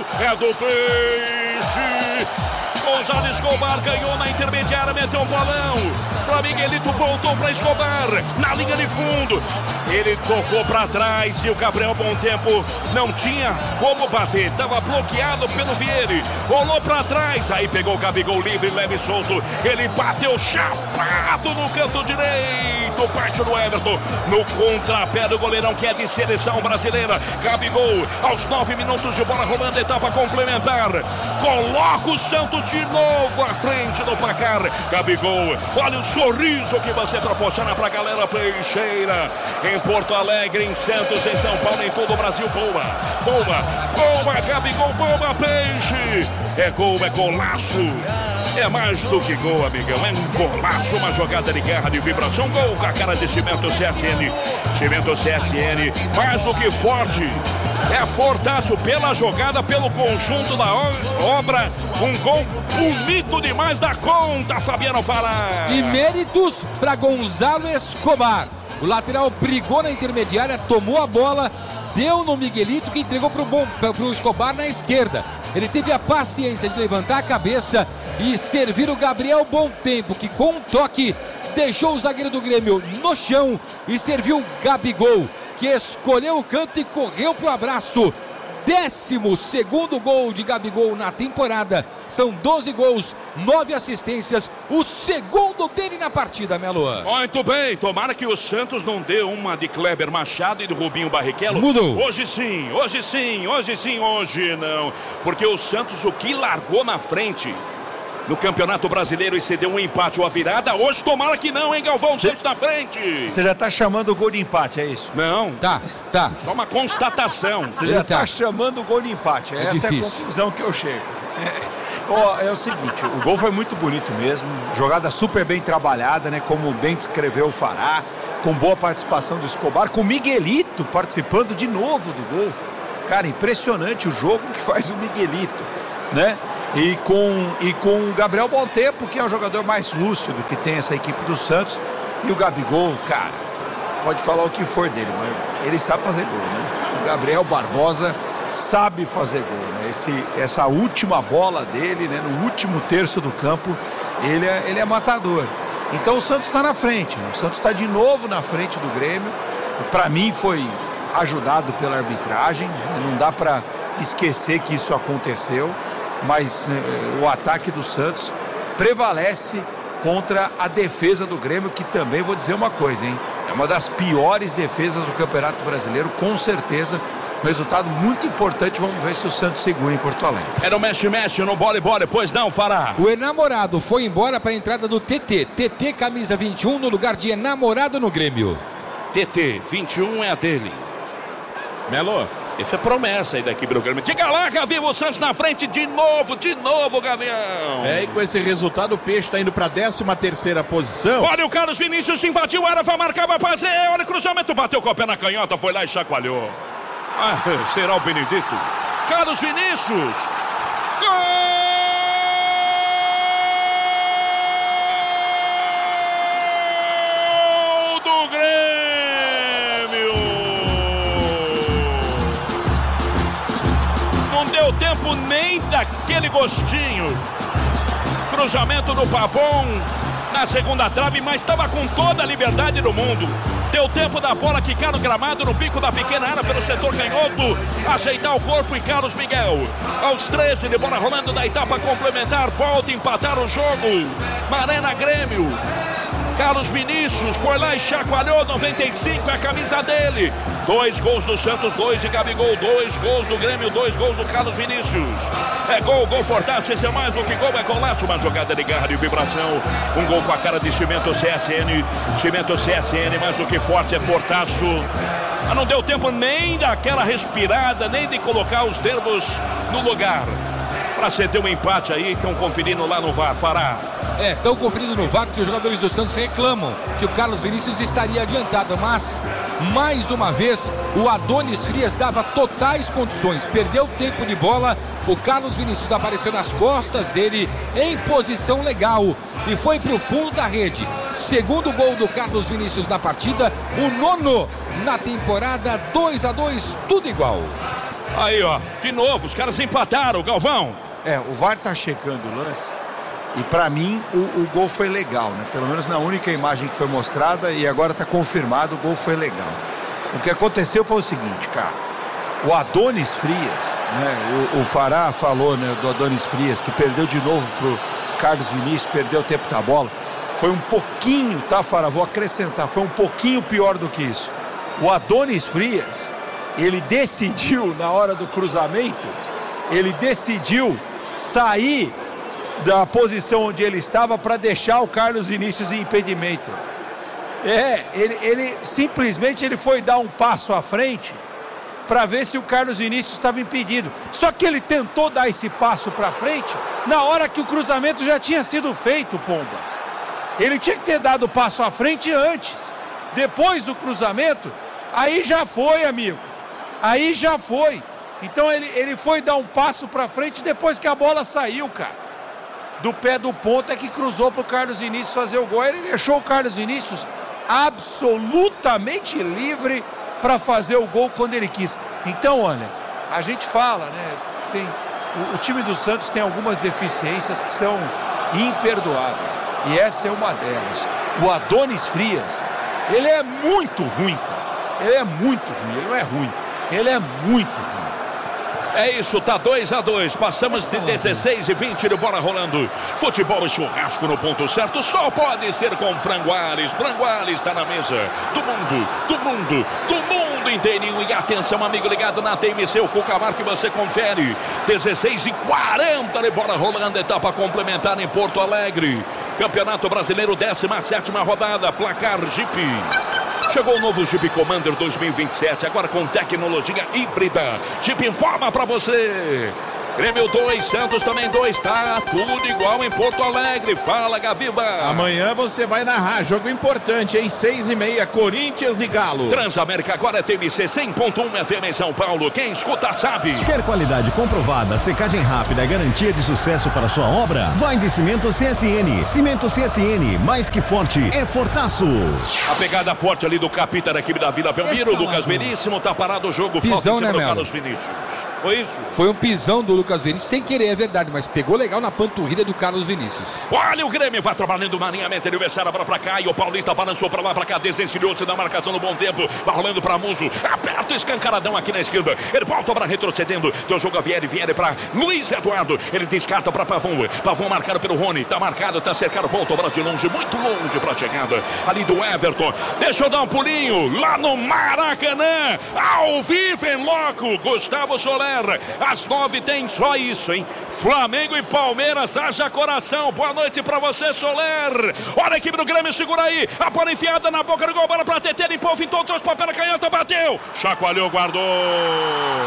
é do Peixe. Gonzalo Escobar ganhou na intermediária, meteu um bolão para Miguelito, voltou para Escobar na linha de fundo. Ele tocou para trás e o Gabriel Bom Tempo não tinha como bater, estava bloqueado pelo Vieri. Rolou para trás, aí pegou o Gabigol livre, leve e solto. Ele bateu chapado no canto direito, parte do Everton, no contrapé do goleirão que é de seleção brasileira. Gabigol, aos 9 minutos de bola rolando, etapa complementar. Coloca o Santos de novo à frente do placar. Gabigol, olha o sorriso que você proporciona pra galera peixeira. Em Porto Alegre, em Santos, em São Paulo, em todo o Brasil. Boa, boa, boa, Gabigol, boa, Peixe. É gol, é golaço. É mais do que gol, amigão. É um golaço, uma jogada de guerra, de vibração. Gol com a cara de Cimento CSN. Cimento CSN, mais do que forte. É fortaço pela jogada, pelo conjunto da obra. Um gol bonito demais da conta, Fabiano Fará. E méritos para Gonzalo Escobar. O lateral brigou na intermediária, tomou a bola, deu no Miguelito, que entregou pro Escobar na esquerda. Ele teve a paciência de levantar a cabeça e servir o Gabriel Bom Tempo, que com um toque deixou o zagueiro do Grêmio no chão e serviu o Gabigol, que escolheu o canto e correu pro abraço. 12º gol de Gabigol na temporada. São 12 gols, 9 assistências, o segundo dele na partida, Melo. Muito bem, tomara que o Santos não dê uma de Kleber Machado e do Rubinho Barrichello. Mudou. Hoje sim, hoje sim, hoje sim, hoje não. Porque o Santos, o que largou na frente no Campeonato Brasileiro e cedeu um empate ou a virada, hoje tomara que não, hein, Galvão? O Santos na frente. Você já tá chamando o gol de empate, é isso? Não. Tá. Só uma constatação. Você já tá chamando o gol de empate. Essa difícil. É a conclusão que eu chego. É o seguinte, o gol foi muito bonito mesmo, jogada super bem trabalhada, né? Como bem descreveu o Fará, com boa participação do Escobar, com o Miguelito participando de novo do gol. Cara, impressionante o jogo que faz o Miguelito, né? E com o Gabriel Bom Tempo, que é o jogador mais lúcido que tem essa equipe do Santos. E o Gabigol, cara, pode falar o que for dele, mas ele sabe fazer gol, né? O Gabriel Barbosa sabe fazer gol, né? Essa última bola dele, né? No último terço do campo, ele é matador. Então o Santos está na frente, né? O Santos está de novo na frente do Grêmio. Para mim foi ajudado pela arbitragem, né? Não dá para esquecer que isso aconteceu. Mas o ataque do Santos prevalece contra a defesa do Grêmio, que também vou dizer uma coisa, hein? É uma das piores defesas do Campeonato Brasileiro, com certeza. Um resultado muito importante, vamos ver se o Santos segura em Porto Alegre. Era o mexe-mexe no bola, pois não, Fará. O enamorado foi embora para a entrada do TT. TT, camisa 21, no lugar de enamorado no Grêmio. TT, 21 é a dele. Melo. Essa é promessa aí da equipe do Grêmio. Diga lá, Gavião, o Santos na frente de novo, Gavião. E com esse resultado o Peixe está indo para a 13ª posição. Olha o Carlos Vinícius, invadiu a área, vai marcar, vai fazer. Olha o cruzamento, bateu com o pé na canhota, foi lá e chacoalhou. Será o Benedito? Carlos Vinícius. Gol do Grêmio. Deu tempo nem daquele gostinho. Cruzamento do Pavon na segunda trave, mas estava com toda a liberdade do mundo. Deu tempo da bola quicar no gramado, no pico da pequena área pelo setor canhoto, ajeitar o corpo e Carlos Miguel. Aos 13 de bola rolando da etapa complementar, volta a empatar o jogo. Maré Grêmio. Carlos Vinícius foi lá e chacoalhou, 95 é a camisa dele. 2 gols do Santos, 2 de Gabigol, 2 gols do Grêmio, 2 gols do Carlos Vinícius. É gol fortaço, esse é mais do que gol, é golaço, uma jogada de garra, de vibração. Um gol com a cara de Cimento CSN, mais do que forte, é fortaço. Mas não deu tempo nem daquela respirada, nem de colocar os dedos no lugar. Para ceder um empate aí, estão conferindo lá no VAR, Fará. Estão conferindo no VAR, porque os jogadores do Santos reclamam que o Carlos Vinícius estaria adiantado, mas mais uma vez o Adonis Frias dava totais condições, perdeu tempo de bola, o Carlos Vinícius apareceu nas costas dele em posição legal e foi para o fundo da rede. Segundo gol do Carlos Vinícius na partida, o 9º na temporada, 2-2, tudo igual. Aí, ó, de novo, os caras empataram, Galvão. O VAR tá checando o lance e pra mim o gol foi legal, né? Pelo menos na única imagem que foi mostrada e agora tá confirmado, o gol foi legal. O que aconteceu foi o seguinte, cara. O Adonis Frias, né? O Fará falou, né, do Adonis Frias, que perdeu de novo pro Carlos Vinícius, perdeu o tempo da bola. Foi um pouquinho, tá, Fará? Vou acrescentar, foi um pouquinho pior do que isso. O Adonis Frias, ele decidiu, na hora do cruzamento, ele decidiu sair da posição onde ele estava para deixar o Carlos Vinícius em impedimento. Ele simplesmente ele foi dar um passo à frente para ver se o Carlos Vinícius estava impedido. Só que ele tentou dar esse passo para frente na hora que o cruzamento já tinha sido feito, Pombas. Ele tinha que ter dado o passo à frente antes. Depois do cruzamento, aí já foi, amigo. Aí já foi. Então ele foi dar um passo para frente depois que a bola saiu, cara. Do pé do ponto é que cruzou pro Carlos Vinícius fazer o gol. Ele deixou o Carlos Vinícius absolutamente livre para fazer o gol quando ele quis. Então, olha, a gente fala, né? O time do Santos tem algumas deficiências que são imperdoáveis. E essa é uma delas. O Adonis Frias, ele é muito ruim, cara. Ele é muito ruim, ele não é ruim. Ele é muito ruim. É isso, tá 2-2, passamos de 16 e 20 de bola rolando. Futebol e churrasco no ponto certo, só pode ser com Franguales. Franguales está na mesa do mundo inteirinho. E atenção, amigo ligado na TMC, o Cucamar que você confere. 16 e 40 de bola rolando, etapa complementar em Porto Alegre. Campeonato Brasileiro, 17ª rodada, placar Jeep. Chegou o novo Jeep Commander 2027, agora com tecnologia híbrida. Jeep informa pra você. Grêmio 2, Santos também 2, tá tudo igual em Porto Alegre. Fala, Gaviva. Amanhã você vai narrar, jogo importante, hein? 6h30, Corinthians e Galo. Transamérica agora é TMC 100.1 FM em São Paulo. Quem escuta sabe. Quer qualidade comprovada, secagem rápida e garantia de sucesso para sua obra? Vai de Cimento CSN. Cimento CSN, mais que forte, é fortaço. A pegada forte ali do capita da equipe da Vila Belmiro. Lucas Veríssimo, tá parado o jogo. Pisão, né, Melo? Carlos Vinícius. Foi isso? Foi um pisão do Lucas Veríssimo, sem querer, é verdade, mas pegou legal na panturrilha do Carlos Vinícius. Olha o Grêmio, vai trabalhando uma alinhamento, ele vai bola pra cá e o Paulista balançou pra lá, pra cá, desencilhou-se da marcação no bom tempo, vai rolando pra Muso, aperta o escancaradão aqui na esquerda, ele volta pra retrocedendo, deu jogo a Vieri pra Luiz Eduardo, ele descarta pra Pavão, Pavão marcado pelo Rony, tá marcado, tá cercado, volta pra de longe, muito longe pra chegada, ali do Everton, deixa eu dar um pulinho, lá no Maracanã, ao vivo em loco, Gustavo Soler, às 9 tem só isso, hein? Flamengo e Palmeiras, haja coração. Boa noite pra você, Soler. Olha a equipe do Grêmio, segura aí. A bola enfiada na boca do gol, bola pra TT, limpou, em todos os papéis, canhota, bateu. Chacoalhou, guardou.